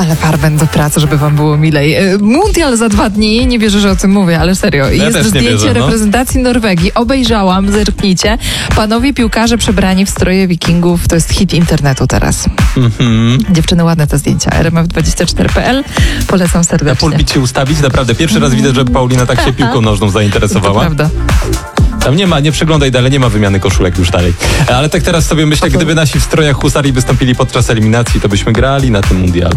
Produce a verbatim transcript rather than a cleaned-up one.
Ale farben do pracy, żeby wam było milej. Mundial za dwa dni, nie wierzę, że o tym mówię, ale serio. Ja Jest zdjęcie wierzę, no. reprezentacji Norwegii. Obejrzałam, zerknijcie. Panowie piłkarze przebrani w stroje wikingów. To jest hit internetu teraz. Mhm. Dziewczyny, ładne te zdjęcia. R M F dwadzieścia cztery kropka p l. Polecam Na serdecznie. pulpit się ustawić? Naprawdę, pierwszy raz widzę, że Paulina tak się piłką nożną To zainteresowała. prawda. Tam nie ma, nie przeglądaj dalej, nie ma wymiany koszulek już dalej. Ale tak teraz sobie myślę, gdyby nasi w strojach husarii wystąpili podczas eliminacji, to byśmy grali na tym mundialu.